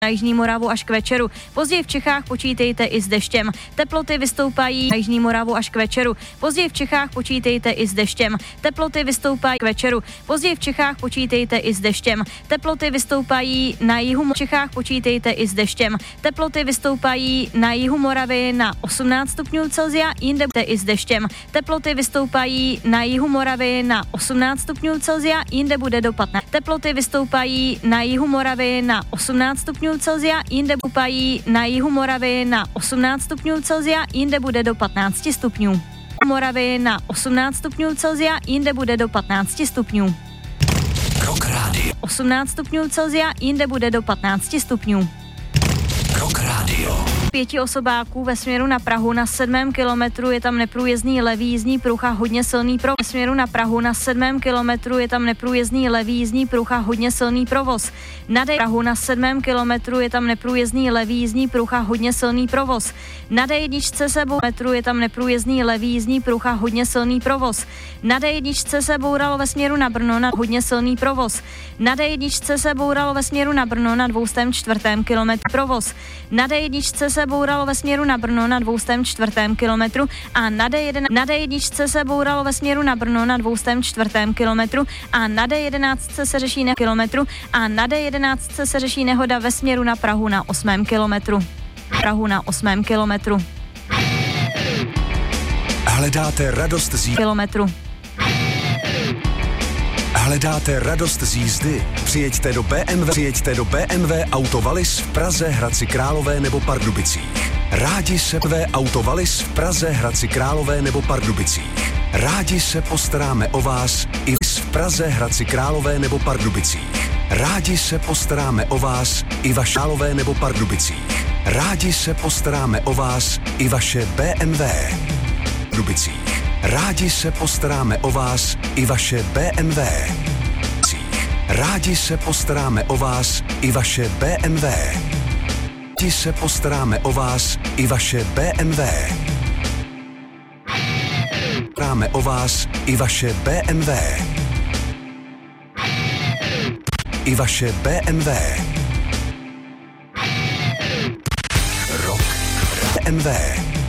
Na jižní Moravu až k večeru. Později v Čechách počítejte i s deštěm. Teploty vystoupají na jižní Moravu až k večeru. Později v Čechách počítejte i s deštěm. Teploty vystoupají k večeru. Později v Čechách počítejte i s deštěm. Teploty vystoupají na jihu v Čechách počítejte i s deštěm. Teploty vystoupají na jihu Moravy na 18 stupňů Celsia, jinde bude i s deštěm. Teploty vystoupají na jihu Moravy na 18 stupňů Celsia, jinde bude do 15. Teploty vystoupají na jihu Moravy na 18 stupňů Celsia, jinde upají na jihu Moravy na 18 stupňů Celsia, jinde bude do 15 stupňů. Moravy na 18 stupňů Celsia, jinde bude do 15 stupňů. Rock Radio. 18 stupňů Celsia, jinde bude do 15 stupňů. Rock Radio. 5 osobáků ve směru na Prahu na 7. kilometru je tam neprůjezdný levý jízdní pruh a hodně silný provoz. Ve směru na Prahu na 7. kilometru je tam neprůjezdný levý jízdní pruh a hodně silný provoz. Na Prahu na 7. kilometru je tam neprůjezdný levý jízdní pruh a hodně silný provoz. Na D1 se metru je tam neprůjezdný levý jízdní pruh a hodně silný provoz. Na D1 se bouralo ve směru na Brno na hodně silný provoz. Na D1 se bouralo ve směru na Brno na 204. kilometru provoz. Na D1 se bouralo ve směru na Brno na 204. kilometru a na D1 se bouralo ve směru na Brno na 204. kilometru a na D11 se řeší kilometru a na D11 se řeší nehoda ve směru na Prahu na 8. kilometru. Prahu na 8. kilometru. Hledáte radost z kilometru. Hledáte radost z jízdy? Přijeďte do BMW Auto Wallis v Praze, Hradci Králové nebo Pardubicích. Rádi se Auto Wallis v Praze, Hradci Králové nebo Pardubicích. Rádi se postaráme o vás i v Praze, Hradci Králové nebo Pardubicích. Rádi se postaráme o vás i vaše Králové nebo Pardubicích. Rádi se postaráme o vás i vaše BMW Pardubicích. Rádi se postaráme o vás i vaše BMW. Rádi se postaráme o vás i vaše BMW. Rádi se postaráme o vás i vaše BMW. Postaráme o vás i vaše BMW. I vaše BMW. Rock BMW.